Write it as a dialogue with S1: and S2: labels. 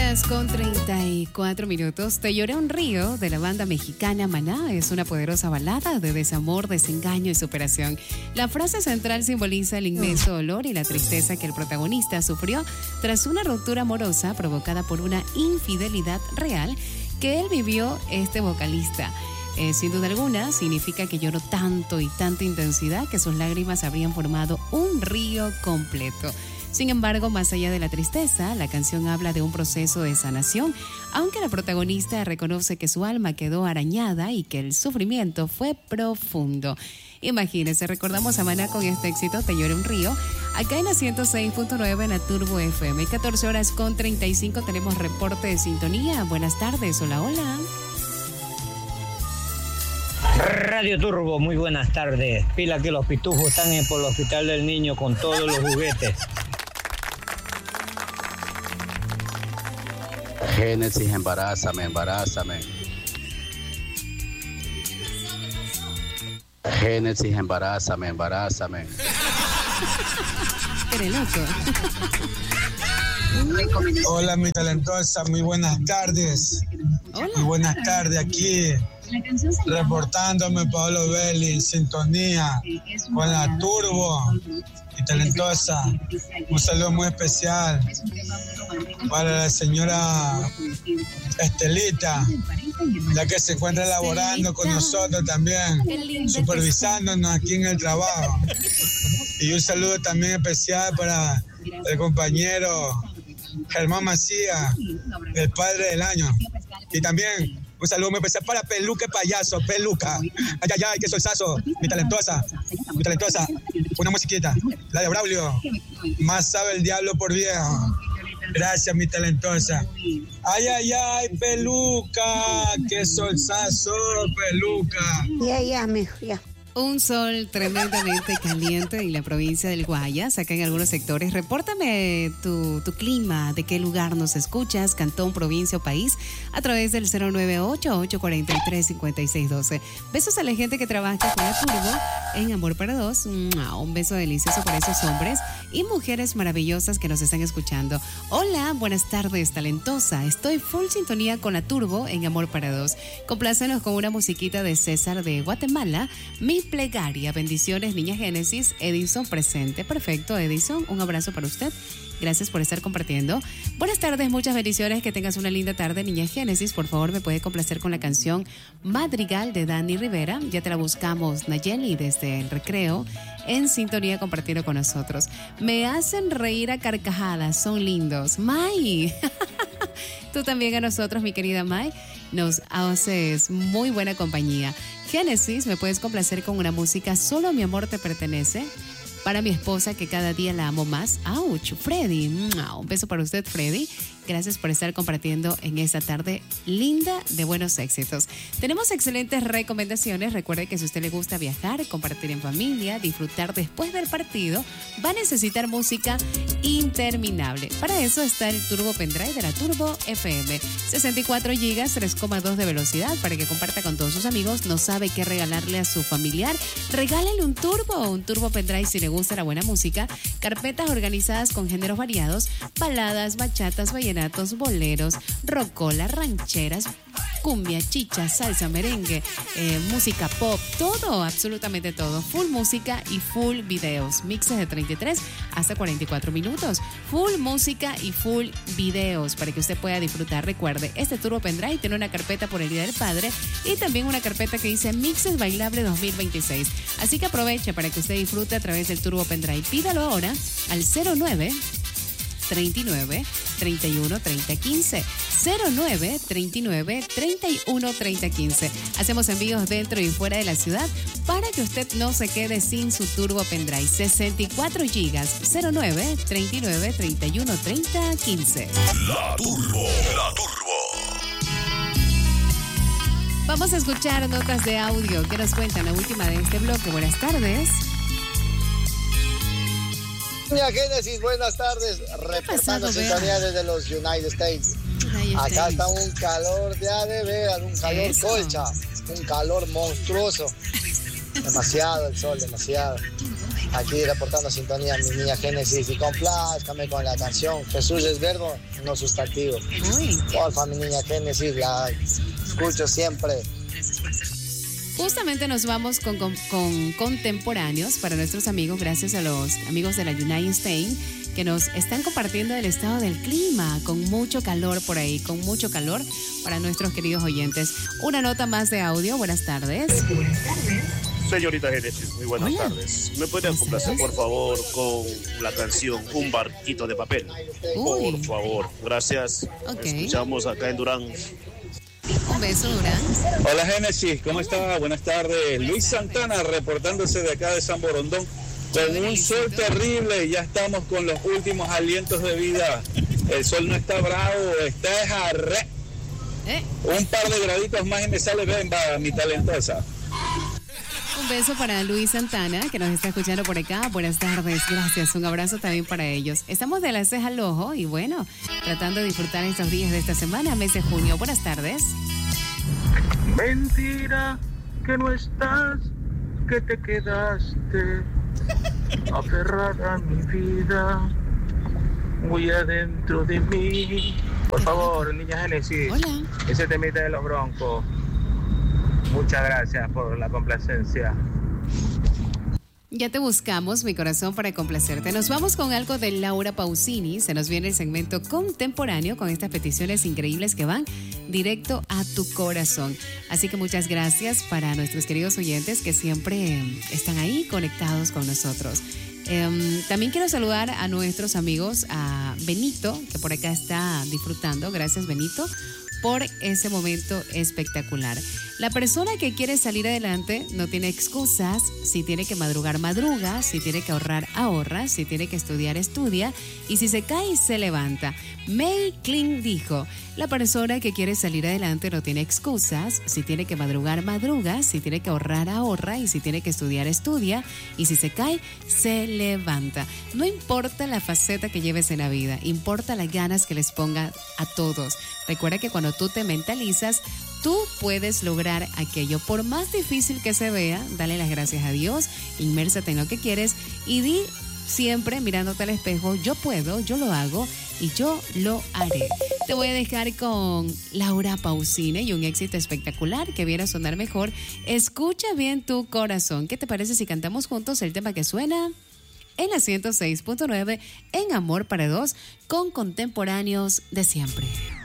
S1: horas con 34 minutos. Te lloré un río, de la banda mexicana Maná, es una poderosa balada de desamor, desengaño y superación. La frase central simboliza el inmenso dolor y la tristeza que el protagonista sufrió tras una ruptura amorosa provocada por una infidelidad real que él vivió, este vocalista. Sin duda alguna, significa que lloró tanto y tanta intensidad que sus lágrimas habrían formado un río completo. Sin embargo, más allá de la tristeza, la canción habla de un proceso de sanación, aunque la protagonista reconoce que su alma quedó arañada y que el sufrimiento fue profundo. Imagínense, recordamos a Maná con este éxito, Te lloré un río, acá en la 106.9 en la Turbo FM. 14 horas con 35, tenemos reporte de sintonía. Buenas tardes, hola, hola.
S2: Radio Turbo, muy buenas tardes. Pila que los pitujos están por el Hospital del Niño con todos los juguetes.
S3: Génesis, embarázame. Génesis, embarázame.
S1: Qué loco.
S4: Hola, mi talentosa, muy buenas tardes.
S1: Hola.
S4: Muy buenas tardes aquí, reportándome Pablo Belli, en sintonía con la Turbo y talentosa. Un saludo muy especial para la señora Estelita, la que se encuentra laborando con nosotros también, supervisándonos aquí en el trabajo. Y un saludo también especial para el compañero Germán Macías, el padre del año. Y también un saludo muy especial para Peluca Payaso, Peluca. Ay, qué solsazo, mi talentosa. Una musiquita, la de Braulio. Más sabe el diablo por viejo. Gracias, mi talentosa. Ay, Peluca, qué solsazo, Peluca.
S5: Ya, mijo, ya.
S1: Un sol tremendamente caliente en la provincia del Guayas, acá en algunos sectores. Repórtame tu clima, de qué lugar nos escuchas, cantón, provincia o país, a través del 098-843-5612. Besos a la gente que trabaja con la Turbo en Amor para Dos. Un beso delicioso para esos hombres y mujeres maravillosas que nos están escuchando. Hola, buenas tardes, talentosa. Estoy full sintonía con la Turbo en Amor para Dos. Complácenos con una musiquita de César de Guatemala. Mi plegaria, bendiciones, niña Génesis. Edison presente. Perfecto, Edison, un abrazo para usted. Gracias por estar compartiendo. Buenas tardes, muchas bendiciones, que tengas una linda tarde, niña Génesis. Por favor, me puede complacer con la canción Madrigal de Dani Rivera. Ya te la buscamos, Nayeli, desde el recreo, en sintonía compartiendo con nosotros. Me hacen reír a carcajadas, son lindos. May, tú también a nosotros, mi querida May, nos haces muy buena compañía. Génesis, me puedes complacer con una música, Solo mi amor te pertenece, para mi esposa que cada día la amo más. ¡Auch! Freddy, un beso para usted, Freddy. Gracias por estar compartiendo en esta tarde linda de buenos éxitos. Tenemos excelentes recomendaciones. Recuerde que si a usted le gusta viajar, compartir en familia, disfrutar después del partido, va a necesitar música interminable. Para eso está el Turbo Pendrive de la Turbo FM. 64 GB, 3,2 de velocidad, para que comparta con todos sus amigos. No sabe qué regalarle a su familiar, regálele un Turbo Pendrive si le gusta la buena música. Carpetas organizadas con géneros variados: baladas, bachatas, vallenatos, boleros, rocola, rancheras, cumbia, chicha, salsa, merengue, música pop, todo, absolutamente todo. Full música y full videos. Mixes de 33 hasta 44 minutos. Full música y full videos para que usted pueda disfrutar. Recuerde, este Turbo Pendrive tiene una carpeta por el Día del Padre y también una carpeta que dice Mixes Bailable 2026. Así que aproveche para que usted disfrute a través del Turbo Pendrive. Pídalo ahora al 09 39 31 30 15 09 39 31 30 15. Hacemos envíos dentro y fuera de la ciudad para que usted no se quede sin su Turbo Pendrive. 64 GB, 09 39 31 30 15.
S6: La Turbo.
S1: Vamos a escuchar notas de audio que nos cuentan la última de este bloque. Buenas tardes.
S7: Niña Génesis, buenas tardes. Reportando sintonía desde los United States. Acá está un calor de veras, un calor colcha, un calor monstruoso. Demasiado el sol, demasiado. Aquí reportando sintonía mi niña Génesis y complázcame con la canción Jesús es verbo, no sustantivo. Porfa, mi niña Génesis, la escucho siempre.
S1: Justamente nos vamos con contemporáneos para nuestros amigos, gracias a los amigos de la United States que nos están compartiendo el estado del clima, con mucho calor por ahí, con mucho calor para nuestros queridos oyentes. Una nota más de audio, buenas tardes.
S5: Señorita Génesis, muy buenas tardes. ¿Me pueden complacer, por favor, con la canción Un barquito de papel? Por favor, gracias. Escuchamos acá en Durán.
S1: Un beso, Durán.
S6: Hola, Génesis, ¿cómo está? Buenas tardes. Luis Santana reportándose de acá de San Borondón. Con un sol terrible, ya estamos con los últimos alientos de vida. El sol no está bravo, está jarre. Un par de graditos más y me sale bemba, mi talentosa.
S1: Un beso para Luis Santana, que nos está escuchando por acá. Buenas tardes, gracias. Un abrazo también para ellos. Estamos de la ceja al ojo y bueno, tratando de disfrutar estos días de esta semana, mes de junio. Buenas tardes.
S8: Mentira que no estás, que te quedaste aferrada a mi vida, muy adentro de mí. Por favor, niña Génesis.
S1: Hola.
S8: Ese temita de los Broncos. Muchas gracias por la complacencia.
S1: Ya te buscamos, mi corazón, para complacerte. Nos vamos con algo de Laura Pausini. Se nos viene el segmento contemporáneo con estas peticiones increíbles que van directo a tu corazón. Así que muchas gracias para nuestros queridos oyentes que siempre están ahí conectados con nosotros. También quiero saludar a nuestros amigos, a Benito, que por acá está disfrutando. Gracias, Benito, por ese momento espectacular. La persona que quiere salir adelante no tiene excusas. Si tiene que madrugar, madruga. Si tiene que ahorrar, ahorra. Si tiene que estudiar, estudia. Y si se cae, se levanta. May Kling dijo, la persona que quiere salir adelante no tiene excusas. Si tiene que madrugar, madruga. Si tiene que ahorrar, ahorra. Y si tiene que estudiar, estudia. Y si se cae, se levanta. No importa la faceta que lleves en la vida, importa las ganas que les ponga a todos. Recuerda que cuando tú te mentalizas, tú puedes lograr aquello. Por más difícil que se vea, dale las gracias a Dios, inmérsate en lo que quieres y di siempre mirándote al espejo, yo puedo, yo lo hago y yo lo haré. Te voy a dejar con Laura Pausini y un éxito espectacular que viene a sonar mejor. Escucha bien tu corazón. ¿Qué te parece si cantamos juntos el tema que suena en la 106.9 en Amor para Dos con contemporáneos de siempre?